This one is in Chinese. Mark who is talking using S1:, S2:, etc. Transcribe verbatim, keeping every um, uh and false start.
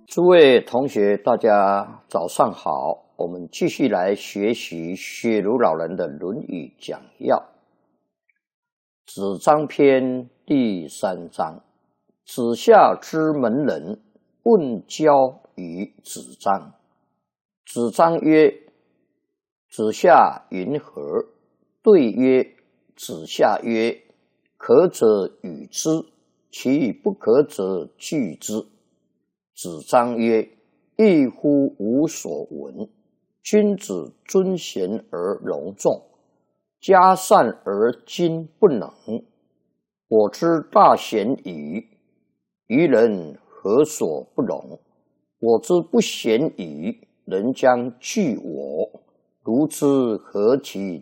S1: 诸位同学，大家早上好。我们继续来学习雪庐老人的《论语》讲要。子张篇第三章，子夏之门人问交于子张。子张曰：子夏云何？对曰：子夏曰：可者与之，其不可者拒之。子张曰：亦乎无所闻。君子尊贤而容众，嘉善而今不能。我之大贤矣，于人何所不容？我之不贤矣，人将惧我，如之何其